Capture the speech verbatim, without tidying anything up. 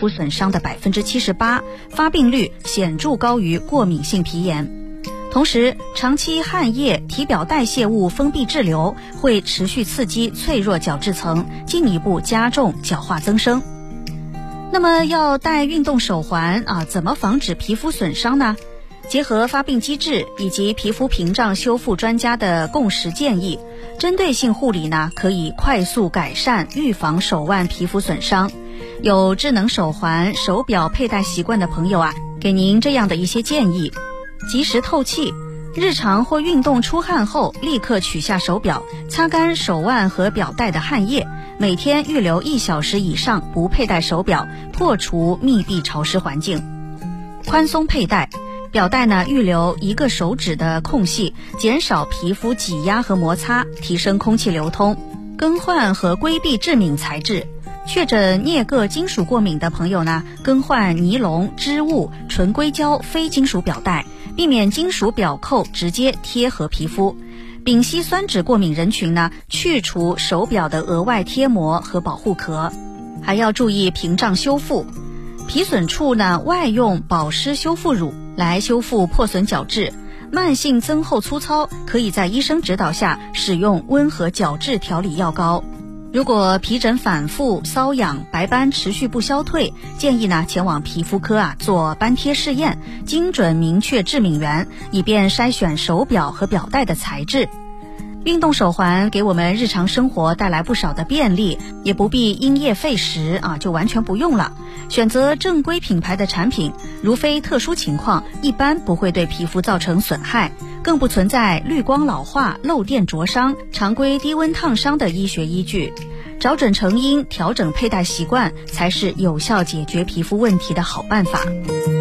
肤损伤的 百分之七十八， 发病率显著高于过敏性皮炎。同时，长期汗液、体表代谢物封闭滞留会持续刺激脆弱角质层，进一步加重角化增生。那么要戴运动手环啊，怎么防止皮肤损伤呢？结合发病机制以及皮肤屏障修复专家的共识建议，针对性护理呢，可以快速改善预防手腕皮肤损伤。有智能手环、手表佩戴习惯的朋友啊，给您这样的一些建议：及时透气，日常或运动出汗后立刻取下手表，擦干手腕和表带的汗液，每天预留一小时以上不佩戴手表，破除密闭潮湿环境。宽松佩戴，表带呢预留一个手指的空隙，减少皮肤挤压和摩擦，提升空气流通。更换和规避致敏材质，确诊颞铬金属过敏的朋友呢，更换尼龙、织物、纯硅胶非金属表带，避免金属表扣直接贴合皮肤。丙烯酸酯过敏人群呢，去除手表的额外贴膜和保护壳。还要注意屏障修复，皮损处呢，外用保湿修复乳来修复破损角质。慢性增厚粗糙，可以在医生指导下使用温和角质调理药膏。如果皮疹反复、瘙痒、白斑持续不消退，建议呢前往皮肤科啊做斑贴试验，精准明确致敏源，以便筛选手表和表带的材质。运动手环给我们日常生活带来不少的便利，也不必因噎废食啊就完全不用了。选择正规品牌的产品，如非特殊情况，一般不会对皮肤造成损害，更不存在绿光老化、漏电灼伤、常规低温烫伤的医学依据。找准成因，调整佩戴习惯，才是有效解决皮肤问题的好办法。